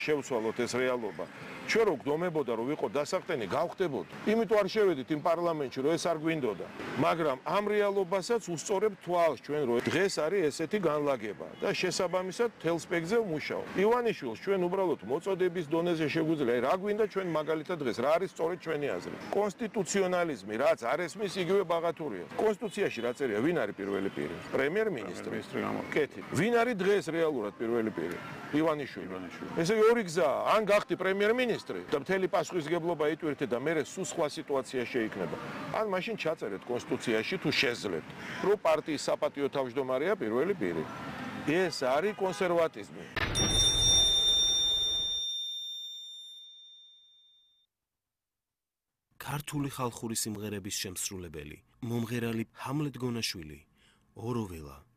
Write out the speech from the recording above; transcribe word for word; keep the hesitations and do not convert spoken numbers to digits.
შევცვალოთ ეს რეალობა. ჩვენ რო გვდომებოდა რომ ვიყო დასახტენი, გავხდებოდა. იმიტომ არ შევედით იმ პარლამენტში, რომ ეს არ გვინდოდა. მაგრამ ამ რეალობასაც უსწორებ თვალს ჩვენ რომ დღეს არის ესეთი განლაგება და შესაბამისად მთელ სპექტრზე ვმუშაობ. ივანიშვილს ჩვენ უბრალოდ მოწოდების დონეზე შეგვიძლია, რა გვინდა ჩვენ მაგალითად დღეს, რა არის სწორედ ჩვენი აზრი. კონსტიტუციონალიზმი, რაც არ ესმის, იგივე ბაღათურია. კონსტიტუციაში რა წერია, ვინ არის პირველი პირი? პრემიერ-მინისტრი. კეთი. ვინ არის დღეს რეალურად პირველი პირი? ივანიშვილი. ესე იგი ორი გზაა, ან გახდი პრემიერ-მინისტრი და მთელი პასუხისგებლობა იტვირთე და მე სულ სხვა სიტუაცია შეიქმნება. ან მაშინ ჩაწერეთ კონსტიტუციაში თუ შეძლებთ, რომ პარტიის საპატიო თავმჯდომარეა პირველი პირი. ეს არის კონსერვატიზმი. ქართული ხალხური სიმღერების შემსრულებელი, მომღერალი ჰამლეტ გონაშვილი, ოროველა